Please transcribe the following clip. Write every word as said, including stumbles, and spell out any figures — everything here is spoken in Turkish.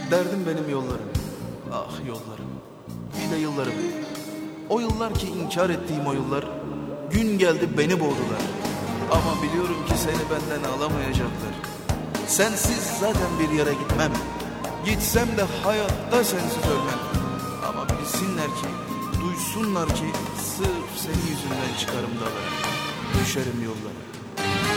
Derdim benim yollarım, ah yollarım, bir de yıllarım. O yıllar ki inkar ettiğim o yıllar, gün geldi beni boğdular. Ama biliyorum ki seni benden alamayacaklar. Sensiz zaten bir yere gitmem, gitsem de hayatta sensiz ölmem. Ama bilsinler ki, duysunlar ki, sırf senin yüzünden çıkarım dağlara, düşerim yollara.